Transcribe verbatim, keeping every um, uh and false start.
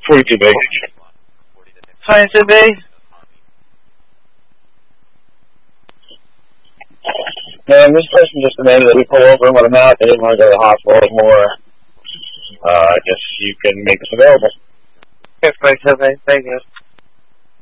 forty-two B. twenty-two B. Man, this person just demanded that we pull over and let them out. They didn't want to go to the hospital anymore. Uh, I guess you can make this available. Yes, twenty-two B. Thank you.